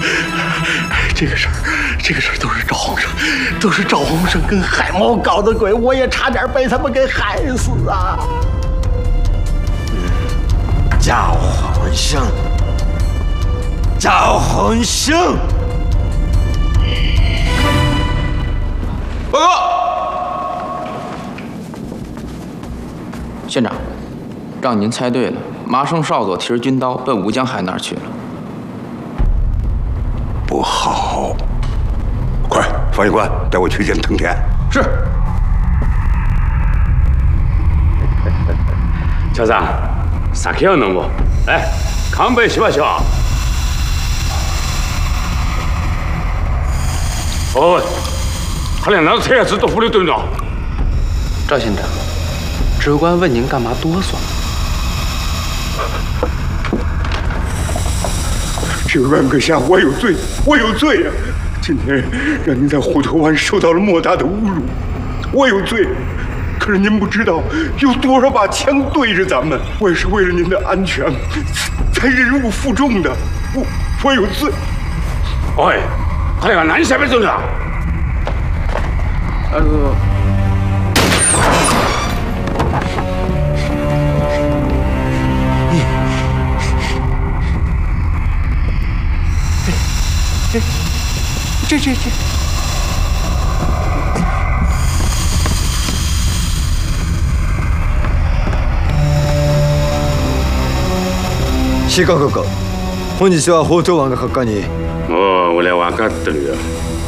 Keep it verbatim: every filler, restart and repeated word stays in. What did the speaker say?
这个事儿，这个事儿都是赵洪生，都是赵洪生跟海猫搞的鬼，我也差点被他们给害死啊！ 赵洪生，赵洪生， 报告，县长，让您猜对了，麻生少佐提着军刀奔吴江海那儿去了。 不好！快，方警官，带我去见藤田。 是。 校长，酒要飲む？来，乾杯しましょう。おい、他俩拿着车子都不溜对着。 赵县长，指挥官问您干嘛哆嗦？ 指挥官阁下，我有罪，我有罪呀、啊！今天让您在虎头湾受到了莫大的侮辱，我有罪。可是您不知道，有多少把枪对着咱们，我也是为了您的安全才忍辱负重的，我我有罪。 おい、彼が何喋ってるんだ？ あの。这这这。 士官閣下、本日は宝刀湾が閣下に。 もう俺は分かってるよ。